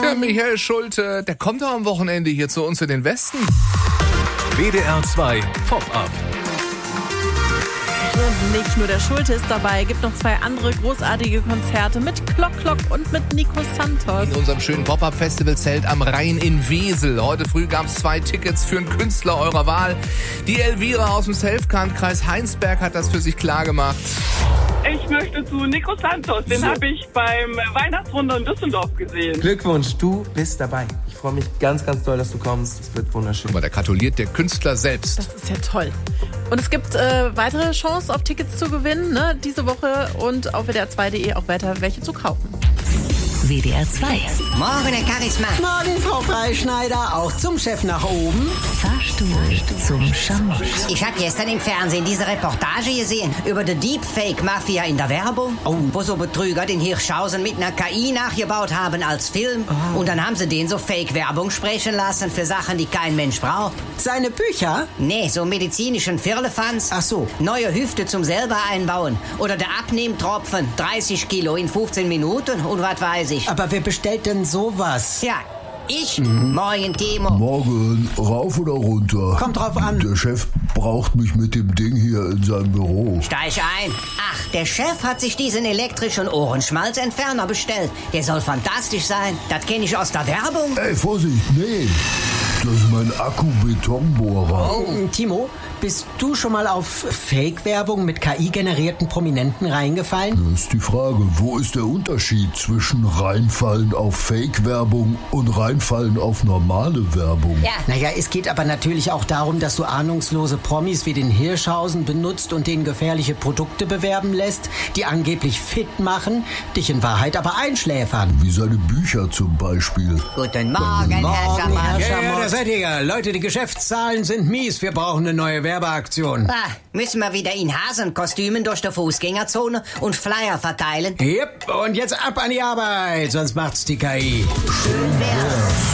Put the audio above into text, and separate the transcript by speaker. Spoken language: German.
Speaker 1: Der Michael Schulte, der kommt doch am Wochenende hier zu uns in den Westen.
Speaker 2: WDR 2 Pop-Up.
Speaker 3: Und nicht nur der Schulte ist dabei, gibt noch 2 andere großartige Konzerte mit Klock und mit Nico Santos.
Speaker 1: In unserem schönen Pop-Up-Festival-Zelt am Rhein in Wesel. Heute früh gab es 2 Tickets für einen Künstler eurer Wahl. Die Elvira aus dem Selfkant-Kreis Heinsberg hat das für sich klargemacht.
Speaker 4: Ich möchte zu Nico Santos, den habe ich beim Weihnachtswunder in Düsseldorf gesehen.
Speaker 5: Glückwunsch, du bist dabei. Ich freue mich ganz, ganz doll, dass du kommst. Es wird wunderschön.
Speaker 1: Aber der gratuliert der Künstler selbst.
Speaker 3: Das ist ja toll. Und es gibt weitere Chancen auf Tickets zu gewinnen, ne, diese Woche und auf wdr2.de auch weiter welche zu kaufen.
Speaker 6: WDR 2.
Speaker 7: Morgen, Herr Charisma.
Speaker 8: Morgen, Frau Freischneider. Auch zum Chef nach oben.
Speaker 6: Fahrstuhl zum Schamos.
Speaker 7: Ich habe gestern im Fernsehen diese Reportage gesehen über die Deepfake-Mafia in der Werbung, wo so Betrüger den Hirschhausen mit einer KI nachgebaut haben als Film. Und dann haben sie den so Fake-Werbung sprechen lassen für Sachen, die kein Mensch braucht.
Speaker 8: Seine Bücher?
Speaker 7: Nee, so medizinischen Firlefanz.
Speaker 8: Ach so.
Speaker 7: Neue Hüfte zum selber einbauen. Oder der Abnehmtropfen, 30 Kilo in 15 Minuten und was weiß ich.
Speaker 8: Aber wer bestellt denn sowas?
Speaker 7: Ja, ich? Morgen, Timo.
Speaker 9: Morgen, rauf oder runter?
Speaker 8: Kommt drauf an.
Speaker 9: Der Chef braucht mich mit dem Ding hier in seinem Büro.
Speaker 7: Steig ein. Ach, der Chef hat sich diesen elektrischen Ohrenschmalzentferner bestellt. Der soll fantastisch sein. Das kenne ich aus der Werbung.
Speaker 9: Ey, Vorsicht, nee. Das ist mein Akku-Betonbohrer.
Speaker 8: Timo, bist du schon mal auf Fake-Werbung mit KI-generierten Prominenten reingefallen?
Speaker 9: Das ist die Frage, wo ist der Unterschied zwischen reinfallen auf Fake-Werbung und reinfallen auf normale Werbung?
Speaker 7: Ja.
Speaker 8: Naja, es geht aber natürlich auch darum, dass du ahnungslose Promis wie den Hirschhausen benutzt und denen gefährliche Produkte bewerben lässt, die angeblich fit machen, dich in Wahrheit aber einschläfern.
Speaker 9: Wie seine Bücher zum Beispiel.
Speaker 7: Guten Morgen, Herr Schammer.
Speaker 8: Ja, da seid ihr ja. Leute, die Geschäftszahlen sind mies. Wir brauchen eine neue Werbeaktion.
Speaker 7: Müssen wir wieder in Hasenkostümen durch die Fußgängerzone und Flyer verteilen?
Speaker 8: Yep, und jetzt ab an die Arbeit, sonst macht's die KI.
Speaker 7: Schön wär's.